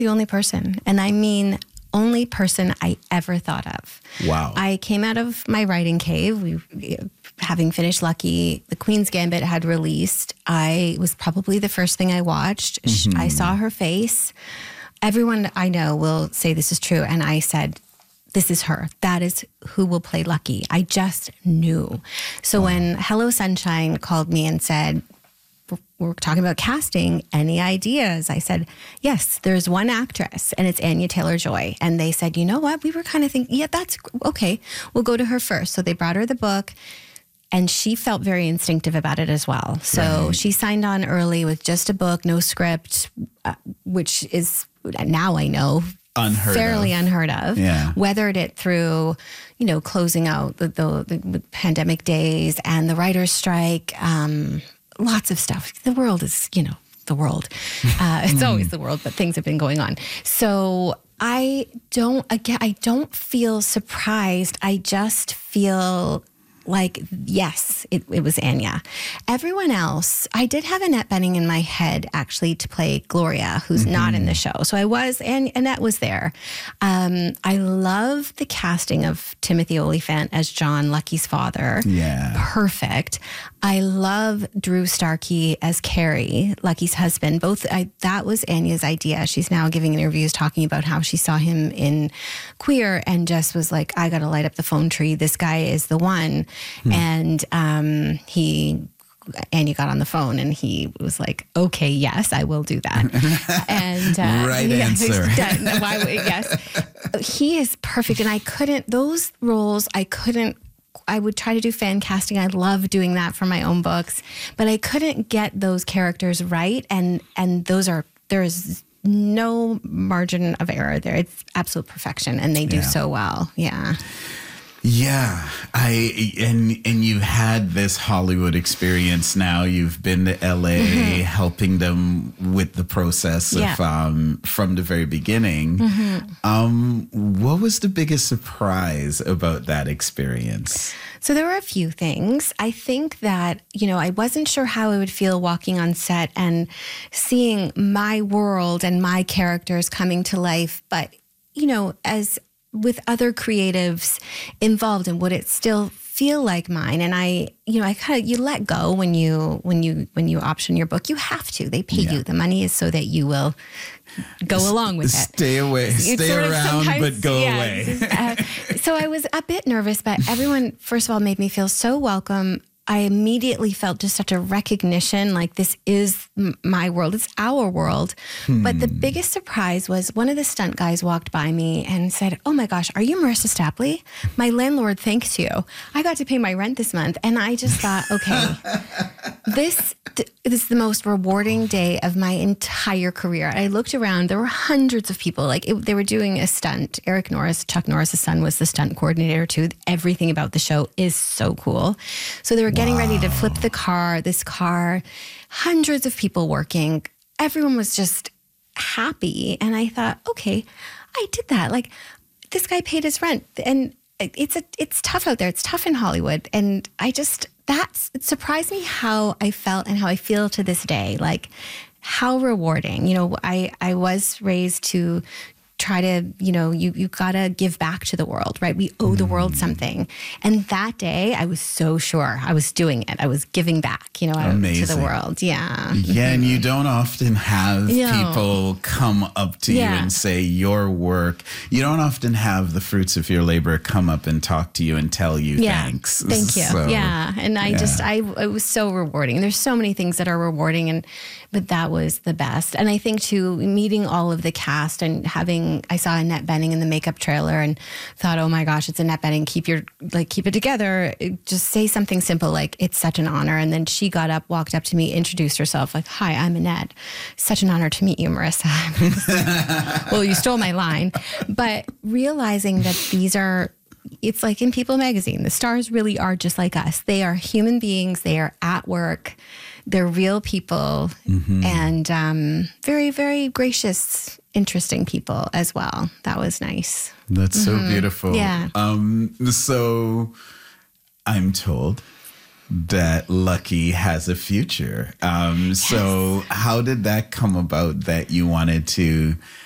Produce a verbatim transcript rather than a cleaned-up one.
The only person. And I mean, only person I ever thought of. Wow. I came out of my writing cave. We, having finished Lucky, The Queen's Gambit had released. I was probably the first thing I watched. Mm-hmm. I saw her face. Everyone I know will say this is true. And I said, this is her. That is who will play Lucky. I just knew. So wow. when Hello Sunshine called me and said, we're talking about casting, any ideas? I said, yes, there's one actress and it's Anya Taylor-Joy. And they said, you know what? We were kind of thinking, yeah, that's okay. We'll go to her first. So they brought her the book and she felt very instinctive about it as well. So right. she signed on early with just a book, no script, uh, which is now I know unheard fairly of. unheard of. Yeah. Weathered it through, you know, closing out the, the, the pandemic days and the writer's strike, um, lots of stuff. The world is, you know, the world. Uh, it's always the world, but things have been going on. So I don't, again, I don't feel surprised. I just feel like, yes, it, it was Anya. Everyone else, I did have Annette Bening in my head, actually, to play Gloria, who's mm-hmm. not in the show. So I was, and Annette was there. Um, I love the casting of Timothy Olyphant as John, Lucky's father. Yeah. Perfect. I love Drew Starkey as Carrie, Lucky's husband. Both, I, that was Anya's idea. She's now giving interviews talking about how she saw him in Queer and just was like, I got to light up the phone tree. This guy is the one. Hmm. And um, he, Anya got on the phone and he was like, okay, yes, I will do that. And uh, right yeah, answer. Why, yes, he is perfect. And I couldn't, those roles, I couldn't, I would try to do fan casting. I love doing that for my own books, but I couldn't get those characters right. And, and those are, there's no margin of error there. It's absolute perfection. And they do yeah. so well. Yeah. Yeah, I and and you've had this Hollywood experience now. You've been to L A mm-hmm. helping them with the process yeah. of um, from the very beginning. Mm-hmm. Um, what was the biggest surprise about that experience? So there were a few things. I think that, you know, I wasn't sure how I would feel walking on set and seeing my world and my characters coming to life. But, you know, as with other creatives involved, and would it still feel like mine? And I, you know, I kind of, you let go when you, when you, when you option your book. You have to, they pay yeah. you. The money is so that you will go S- along with stay it. Stay away, it's stay around, but go yeah, away. uh, so I was a bit nervous, but everyone, first of all, made me feel so welcome. I immediately felt just such a recognition, like this is m- my world. It's our world. Hmm. But the biggest surprise was one of the stunt guys walked by me and said, oh my gosh, are you Marissa Stapley? My landlord thanks you. I got to pay my rent this month. And I just thought, okay, this, th- this is the most rewarding day of my entire career. I looked around, there were hundreds of people. Like it, they were doing a stunt. Eric Norris, Chuck Norris' son, was the stunt coordinator too. Everything about the show is so cool. So they were getting wow. ready to flip the car, this car, hundreds of people working. Everyone was just happy. And I thought, okay, I did that. Like this guy paid his rent and it's a, it's tough out there. It's tough in Hollywood. And I just, that's, it surprised me how I felt and how I feel to this day. Like how rewarding, you know, I, I was raised to try to, you know, you, you gotta give back to the world, right? We owe the world something. And that day I was so sure I was doing it. I was giving back, you know, Amazing. to the world. Yeah. Yeah. And you don't often have no. people come up to yeah. you and say your work. You don't often have the fruits of your labor come up and talk to you and tell you yeah. thanks. Thank you. So, yeah. And I yeah. just, I, it was so rewarding. There's so many things that are rewarding, and, but that was the best. And I think too, meeting all of the cast and having, I saw Annette Bening in the makeup trailer and thought, oh my gosh, it's Annette Bening. Keep your, like, keep it together. Just say something simple like, it's such an honor. And then she got up, walked up to me, introduced herself like, hi, I'm Annette. Such an honor to meet you, Marissa. Well, you stole my line. But realizing that these are, it's like in People magazine, the stars really are just like us. They are human beings. They are at work. They're real people mm-hmm. and um, very, very gracious, interesting people as well. That was nice. That's mm-hmm. so beautiful. Yeah. Um, so I'm told that Lucky has a future. Um, yes. So how did that come about that you wanted to